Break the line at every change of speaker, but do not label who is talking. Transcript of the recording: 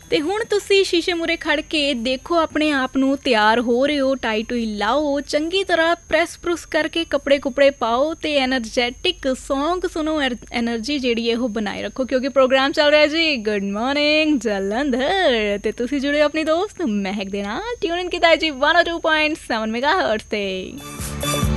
ਤੇ ਹੁਣ ਤੁਸੀਂ ਸ਼ੀਸ਼ੇ ਮੂਹਰੇ ਖੜ ਕੇ ਦੇਖੋ ਆਪਣੇ ਆਪ ਨੂੰ, ਤਿਆਰ ਹੋ ਰਹੇ ਹੋ, ਟਾਈ ਟੂਈ ਲਾਓ, ਚੰਗੀ ਤਰ੍ਹਾਂ ਪ੍ਰੈਸ ਪ੍ਰੂਸ ਕਰਕੇ ਕੱਪੜੇ ਕੁਪੜੇ ਪਾਓ ਤੇ ਐਨਰਜੈਟਿਕ ਸੌਂਗ ਸੁਣੋ, ਐਨਰਜੀ ਜਿਹੜੀ ਹੈ ਉਹ ਬਣਾਏ ਰੱਖੋ, ਕਿਉਂਕਿ ਪ੍ਰੋਗਰਾਮ ਚੱਲ ਰਿਹਾ ਜੀ ਗੁੱਡ ਮਾਰਨਿੰਗ ਜਲੰਧਰ ਤੇ ਤੁਸੀਂ ਜੁੜੇ ਹੋ ਆਪਣੀ ਦੋਸਤ ਮਹਿਕ ਦੇ ਨਾਲ। ਟਿਊਨ ਇਨ ਕੀਤਾ ਹੈ ਜੀ 102.7 ਮੈਗਾਹਰਟਜ਼ ਤੇ।